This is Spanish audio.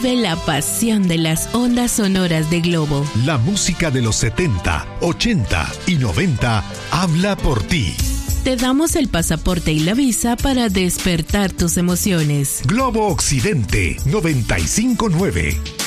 Vive la pasión de las ondas sonoras de Globo. La música de los 70, 80 y 90 habla por ti. Te damos el pasaporte y la visa para despertar tus emociones. Globo Occidente 95.9.